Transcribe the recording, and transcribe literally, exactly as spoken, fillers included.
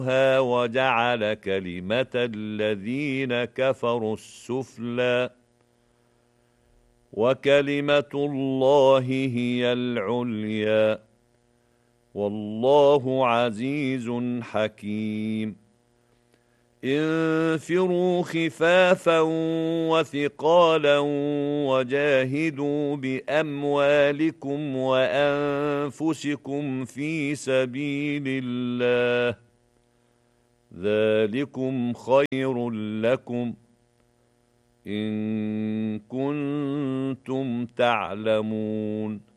وجعل كلمة الذين كفروا السفلى وكلمة الله هي العليا والله عزيز حكيم انفروا خفافا وثقالا وجاهدوا بأموالكم وأنفسكم في سبيل الله ذلكم خير لكم إن كنتم تعلمون